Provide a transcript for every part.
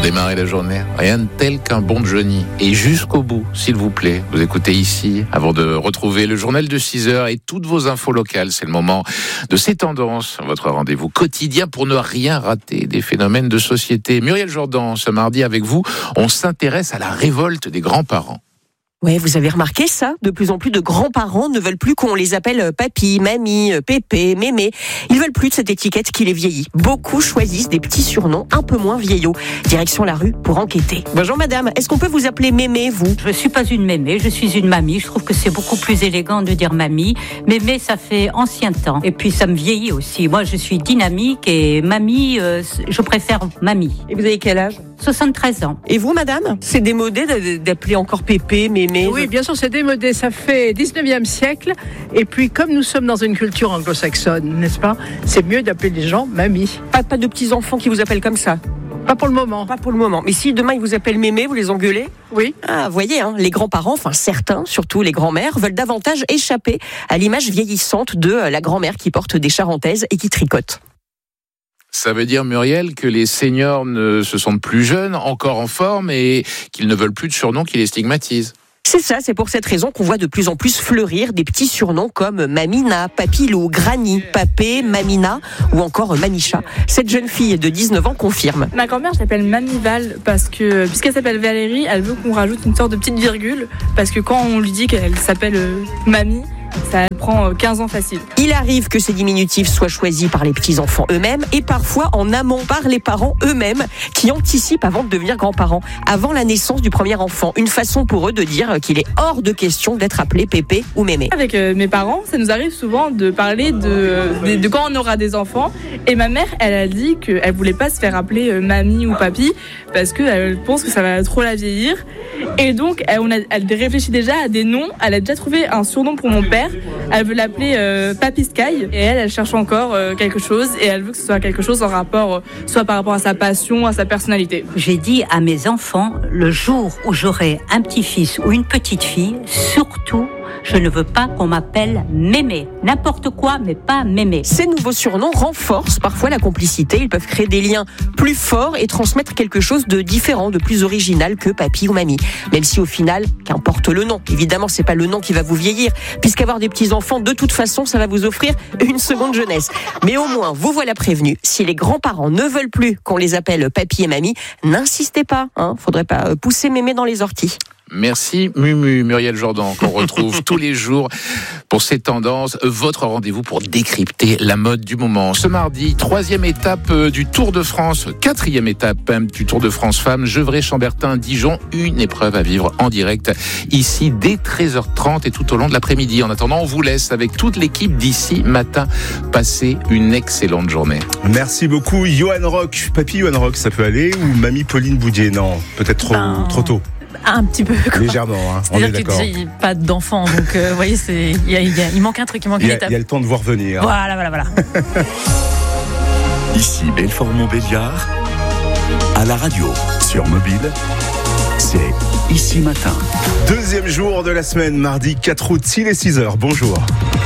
démarrer la journée, rien de tel qu'un bon Johnny. Et jusqu'au bout, s'il vous plaît, vous écoutez ici, avant de retrouver le journal de 6h et toutes vos infos locales. C'est le moment de ces tendances, votre rendez-vous quotidien pour ne rien rater des phénomènes de société. Muriel Jourdan, ce mardi avec vous, on s'intéresse à la révolte des grands-parents. Ouais, vous avez remarqué ça ? De plus en plus de grands-parents ne veulent plus qu'on les appelle papy, mamie, pépé, mémé. Ils veulent plus de cette étiquette qui les vieillit. Beaucoup choisissent des petits surnoms un peu moins vieillots. Direction la rue pour enquêter. Bonjour madame, est-ce qu'on peut vous appeler mémé, vous ? Je ne suis pas une mémé, je suis une mamie. Je trouve que c'est beaucoup plus élégant de dire mamie. Mémé, ça fait ancien temps. Et puis ça me vieillit aussi. Moi, je suis dynamique et mamie, je préfère mamie. Et vous avez quel âge ? 73 ans. Et vous madame ? C'est démodé d'appeler encore pépé, mémé ? Oui, bien sûr, c'est démodé. Ça fait 19e siècle. Et puis, comme nous sommes dans une culture anglo-saxonne, n'est-ce pas ? C'est mieux d'appeler les gens mamie. Pas de petits-enfants qui vous appellent comme ça ? Pas pour le moment. Pas pour le moment. Mais si demain ils vous appellent mémé, vous les engueulez ? Oui. Ah, vous voyez, les grands-parents, enfin certains, surtout les grands-mères, veulent davantage échapper à l'image vieillissante de la grand-mère qui porte des charentaises et qui tricote. Ça veut dire, Muriel, que les seniors ne se sentent plus jeunes, encore en forme, et qu'ils ne veulent plus de surnoms qui les stigmatisent. C'est ça, c'est pour cette raison qu'on voit de plus en plus fleurir des petits surnoms comme Mamina, Papilou, Granny, Papé, Mamina ou encore Mamicha. Cette jeune fille de 19 ans confirme. Ma grand-mère, je l'appelle Mamie Val parce que, puisqu'elle s'appelle Valérie, elle veut qu'on rajoute une sorte de petite virgule parce que quand on lui dit qu'elle s'appelle Mamie, ça prend 15 ans facile. Il arrive que ces diminutifs soient choisis par les petits-enfants eux-mêmes et parfois en amont par les parents eux-mêmes qui anticipent avant de devenir grands-parents, avant la naissance du premier enfant. Une façon pour eux de dire qu'il est hors de question d'être appelé pépé ou mémé. Avec mes parents, ça nous arrive souvent de parler de quand on aura des enfants. Et ma mère, elle a dit qu'elle voulait pas se faire appeler mamie ou papy parce qu'elle pense que ça va trop la vieillir. Et donc, elle réfléchit déjà à des noms. Elle a déjà trouvé un surnom pour mon père. Elle veut l'appeler Papy Sky. Et elle cherche encore quelque chose. Et elle veut que ce soit quelque chose en rapport, soit par rapport à sa passion, à sa personnalité. J'ai dit à mes enfants, le jour où j'aurai un petit-fils ou une petite-fille, surtout, je ne veux pas qu'on m'appelle mémé. N'importe quoi, mais pas mémé. Ces nouveaux surnoms renforcent parfois la complicité. Ils peuvent créer des liens plus forts et transmettre quelque chose de différent, de plus original que papy ou mamie. Même si au final, qu'importe le nom. Évidemment, c'est pas le nom qui va vous vieillir, puisqu'avoir des petits-enfants, de toute façon, ça va vous offrir une seconde jeunesse. Mais au moins, vous voilà prévenus. Si les grands-parents ne veulent plus qu'on les appelle papy et mamie, n'insistez pas. Faudrait pas pousser mémé dans les orties. Merci Mumu, Muriel Jourdan, qu'on retrouve tous les jours pour ces tendances. Votre rendez-vous pour décrypter la mode du moment. Ce mardi, 3e étape du Tour de France, 4e étape du Tour de France Femmes, Gevrey-Chambertin-Dijon, une épreuve à vivre en direct ici dès 13h30 et tout au long de l'après-midi. En attendant, on vous laisse avec toute l'équipe d'ici matin. Passez une excellente journée. Merci beaucoup, Johan Rock. Papy Johan Rock, ça peut aller, ou Mamie Pauline Boudier? Non, peut-être trop tôt. Un petit peu. Légèrement, on est d'accord. C'est-à-dire qu'il n'y a pas d'enfant, donc vous voyez, il manque un truc, il manque une étape. Il y a le temps de voir venir. Voilà. Ici Belfort-Montbéliard, à la radio, sur mobile, c'est Ici Matin. 2e jour de la semaine, mardi 4 août, 6h. Bonjour.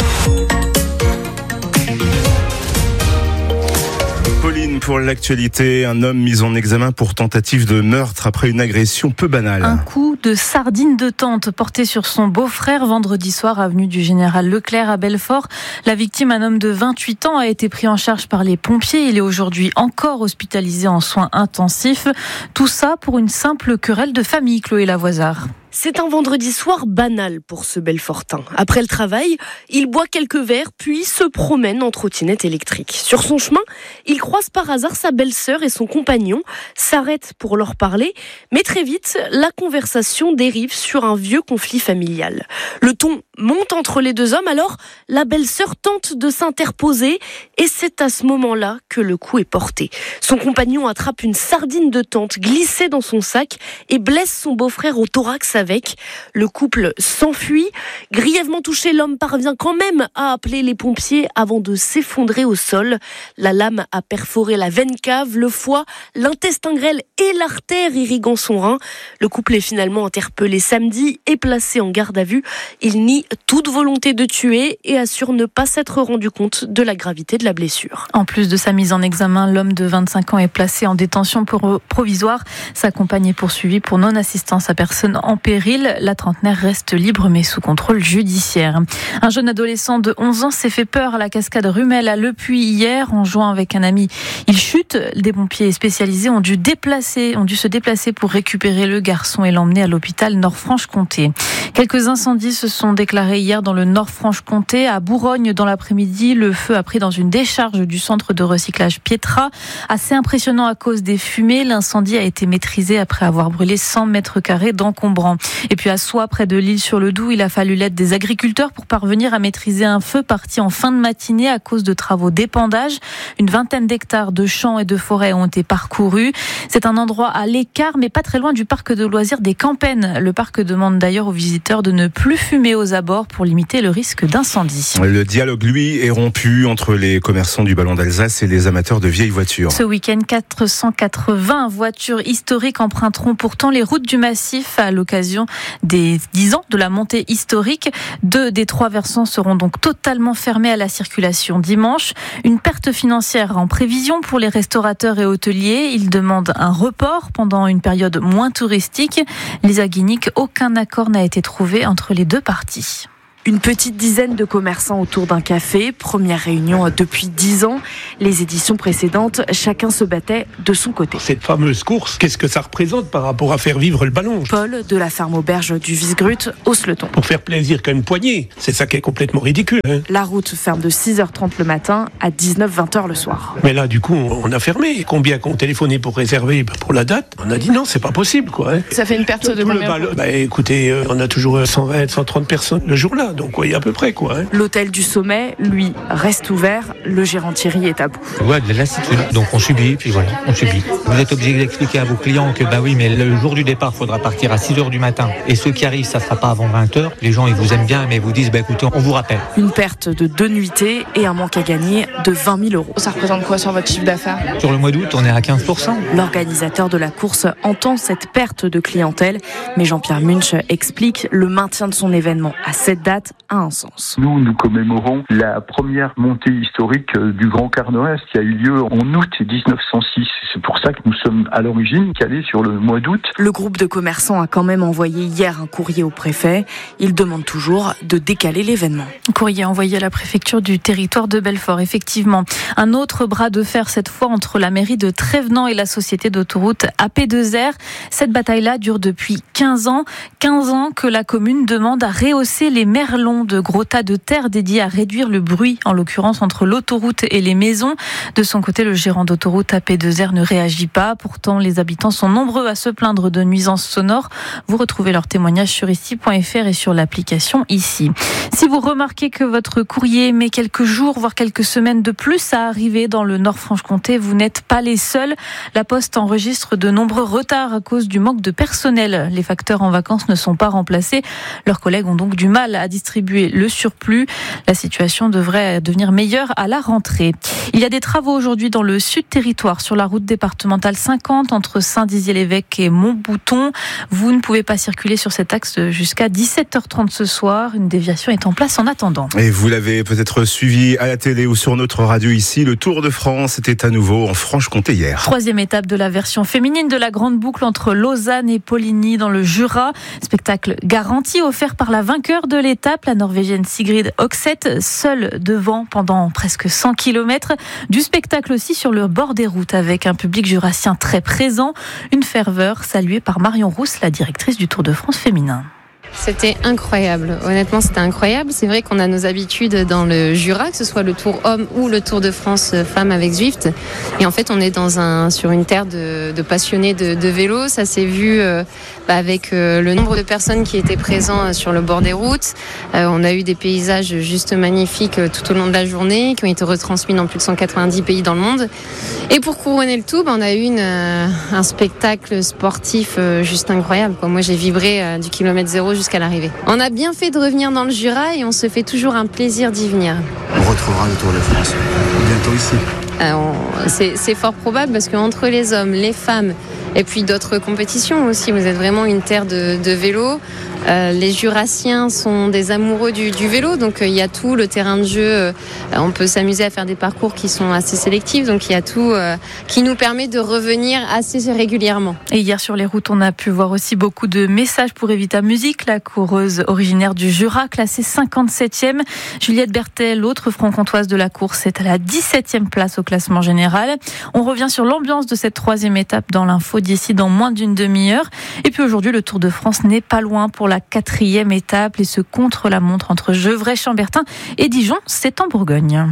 Pauline, pour l'actualité, un homme mis en examen pour tentative de meurtre après une agression peu banale. Un coup de sardine de tente porté sur son beau-frère vendredi soir, avenue du Général Leclerc à Belfort. La victime, un homme de 28 ans, a été pris en charge par les pompiers. Il est aujourd'hui encore hospitalisé en soins intensifs. Tout ça pour une simple querelle de famille, Chloé Lavoisard. C'est un vendredi soir banal pour ce Belfortin. Après le travail, il boit quelques verres, puis se promène en trottinette électrique. Sur son chemin, il croise par hasard sa belle-sœur et son compagnon, s'arrête pour leur parler, mais très vite, la conversation dérive sur un vieux conflit familial. Le ton monte entre les deux hommes, alors la belle-sœur tente de s'interposer et c'est à ce moment-là que le coup est porté. Son compagnon attrape une sardine de tente glissée dans son sac et blesse son beau-frère au thorax avec. Le couple s'enfuit. Grièvement touché, l'homme parvient quand même à appeler les pompiers avant de s'effondrer au sol. La lame a perforé la veine cave, le foie, l'intestin grêle et l'artère irriguant son rein. Le couple est finalement interpellé samedi et placé en garde à vue. Il nie toute volonté de tuer et assure ne pas s'être rendu compte de la gravité de la blessure. En plus de sa mise en examen, l'homme de 25 ans est placé en détention provisoire. Sa compagne est poursuivie pour non-assistance à personne en péril. La trentenaire reste libre mais sous contrôle judiciaire. Un jeune adolescent de 11 ans s'est fait peur à la cascade Rumel à Lepuy hier en jouant avec un ami. Il chute. Des pompiers spécialisés ont dû se déplacer pour récupérer le garçon et l'emmener à l'hôpital Nord-Franche-Comté. Quelques incendies se sont déclarés hier dans le Nord-Franche-Comté. À Bourgogne, dans l'après-midi, le feu a pris dans une décharge du centre de recyclage Pietra. Assez impressionnant à cause des fumées, l'incendie a été maîtrisé après avoir brûlé 100 mètres carrés d'encombrants. Et puis à Soie, près de l'Île-sur-le-Doubs, il a fallu l'aide des agriculteurs pour parvenir à maîtriser un feu parti en fin de matinée à cause de travaux d'épandage. Une vingtaine d'hectares de champs et de forêts ont été parcourus. C'est un endroit à l'écart, mais pas très loin du parc de loisirs des Campennes. Le parc demande d'ailleurs aux visiteurs de ne plus fumer aux abords pour limiter le risque d'incendie. Le dialogue, lui, est rompu entre les commerçants du Ballon d'Alsace et les amateurs de vieilles voitures. Ce week-end, 480 voitures historiques emprunteront pourtant les routes du massif à l'occasion des 10 ans de la montée historique. 2 des 3 versants seront donc totalement fermés à la circulation dimanche. Une perte financière en prévision pour les restaurateurs et hôteliers. Ils demandent un report pendant une période moins touristique. Lisa Guinic, aucun accord n'a été trouvé entre les deux parties. Une petite dizaine de commerçants autour d'un café, première réunion depuis 10 ans. Les éditions précédentes, chacun se battait de son côté. Cette fameuse course, qu'est-ce que ça représente par rapport à faire vivre le ballon ? Paul, de la ferme auberge du Visegrut, hausse le ton. Pour faire plaisir qu'à une poignée, c'est ça qui est complètement ridicule. La route ferme de 6h30 le matin à 19-20h le soir. Mais là, du coup, on a fermé. Combien qu'on téléphonait pour réserver pour la date ? On a dit non, c'est pas possible, quoi. Ça fait une perte de combien ? Écoutez, on a toujours 120, 130 personnes le jour-là. Donc, oui, à peu près, quoi. L'hôtel du Sommet, lui, reste ouvert. Le gérant Thierry est à bout. Ouais, de la lassitude. Donc, on subit, puis voilà, on subit. Vous êtes obligé d'expliquer à vos clients que, oui, mais le jour du départ, il faudra partir à 6h du matin. Et ceux qui arrivent, ça ne sera pas avant 20h. Les gens, ils vous aiment bien, mais vous disent, écoutez, on vous rappelle. Une perte de 2 nuitées et un manque à gagner de 20 000 €. Ça représente quoi sur votre chiffre d'affaires ? Sur le mois d'août, on est à 15%. L'organisateur de la course entend cette perte de clientèle, mais Jean-Pierre Munch explique le maintien de son événement à cette date a un sens. Nous commémorons la première montée historique du Grand Quart Nord-Est qui a eu lieu en août 1906. C'est pour ça que nous sommes à l'origine calés sur le mois d'août. Le groupe de commerçants a quand même envoyé hier un courrier au préfet. Il demande toujours de décaler l'événement. Courrier envoyé à la préfecture du territoire de Belfort, effectivement. Un autre bras de fer, cette fois entre la mairie de Trévenans et la société d'autoroute AP2R. Cette bataille-là dure depuis 15 ans. 15 ans que la commune demande à rehausser les merlons, de gros tas de terre dédiés à réduire le bruit, en l'occurrence entre l'autoroute et les maisons. De son côté, le gérant d'autoroute AP2R ne réagit pas. Pourtant, les habitants sont nombreux à se plaindre de nuisances sonores. Vous retrouvez leurs témoignages sur ici.fr et sur l'application ici. Si vous remarquez que votre courrier met quelques jours, voire quelques semaines de plus à arriver dans le Nord-Franche-Comté, vous n'êtes pas les seuls. La Poste enregistre de nombreux retards à cause du manque de personnel. Les facteurs en vacances ne sont pas remplacés. Leurs collègues ont donc du mal à distribuer le surplus. La situation devrait devenir meilleure à la rentrée. Il y a des travaux aujourd'hui dans le sud-territoire sur la route départementale 50 entre Saint-Dizier-l'Évêque et Montbouton. Vous ne pouvez pas circuler sur cet axe jusqu'à 17h30 ce soir. Une déviation est en place en attendant. Et vous l'avez peut-être suivi à la télé ou sur notre radio ici. Le Tour de France était à nouveau en Franche-Comté hier. 3e étape de la version féminine de la grande boucle entre Lausanne et Poligny dans le Jura. Spectacle garanti offert par la vainqueur de l'étape, la Norvégienne Sigrid Oxeth, seule devant pendant presque 100 km. Du spectacle aussi sur le bord des routes avec un public jurassien très présent. Une ferveur saluée par Marion Rousse, la directrice du Tour de France féminin. C'était incroyable. Honnêtement, c'était incroyable. C'est vrai qu'on a nos habitudes dans le Jura, que ce soit le Tour Homme ou le Tour de France Femmes avec Zwift. Et en fait, on est sur une terre de passionnés de vélo. Ça s'est vu avec le nombre de personnes qui étaient présents sur le bord des routes. On a eu des paysages juste magnifiques tout au long de la journée, qui ont été retransmis dans plus de 190 pays dans le monde. Et pour couronner le tout, on a eu un spectacle sportif juste incroyable. Moi, j'ai vibré du kilomètre zéro jusqu'à l'arrivée. On a bien fait de revenir dans le Jura et on se fait toujours un plaisir d'y venir. On retrouvera le Tour de France bientôt ici. C'est fort probable parce qu'entre les hommes, les femmes et puis d'autres compétitions aussi, vous êtes vraiment une terre de vélo. Les Jurassiens sont des amoureux du vélo, donc il y a tout, le terrain de jeu, on peut s'amuser à faire des parcours qui sont assez sélectifs, donc il y a tout qui nous permet de revenir assez régulièrement. Et hier sur les routes, on a pu voir aussi beaucoup de messages pour Evita Musique, la coureuse originaire du Jura, classée 57e. Juliette Berthet, l'autre franc-comtoise de la course, est à la 17e place au classement général. On revient sur l'ambiance de cette 3e étape dans l'info d'ici dans moins d'une demi-heure. Et puis aujourd'hui, le Tour de France n'est pas loin pour la 4e étape et ce contre-la-montre entre Gevrey-Chambertin et Dijon, c'est en Bourgogne.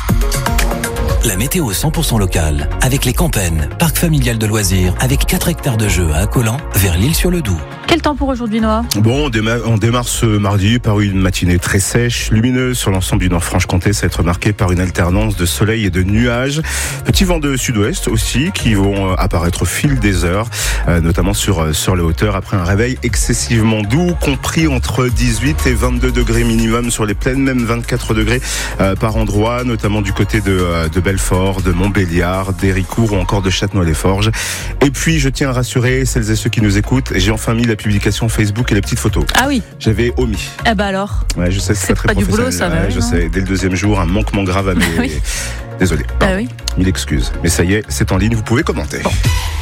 La météo 100% locale avec les Campennes, parc familial de loisirs avec 4 hectares de jeux à Accolan vers l'Île-sur-le-Doubs. Quel temps pour aujourd'hui, Noah ? Bon, on démarre ce mardi par une matinée très sèche, lumineuse sur l'ensemble du Nord-Franche-Comté. Ça va être marqué par une alternance de soleil et de nuages. Petits vents de sud-ouest aussi qui vont apparaître au fil des heures, notamment sur les hauteurs après un réveil excessivement doux, compris entre 18 et 22 degrés minimum sur les plaines, même 24 degrés par endroit, notamment du côté de Belfort, de Montbéliard, d'Héricourt ou encore de Châtenois-les-Forges. Et puis, je tiens à rassurer celles et ceux qui nous écoutent, j'ai enfin mis la publication Facebook et les petites photos. Ah oui. J'avais omis. Ah bah alors. Ouais, je sais, c'est pas très du professionnel. boulot, ça va. Je sais, dès le 2e jour, un manquement grave à mes... Oui. Désolé. Ah oui. 1000 excuses. Mais ça y est, c'est en ligne, vous pouvez commenter. Bon.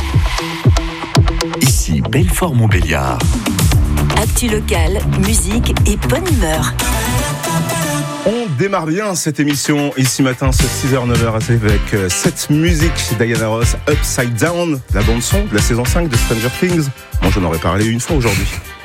Ici, Belfort-Montbéliard. Actu locale, musique et bonne humeur. On démarre bien cette émission ici matin, ce 6h-9h avec cette musique Diana Ross, Upside Down, la bande son de la saison 5 de Stranger Things. Moi, j'en aurais parlé une fois aujourd'hui.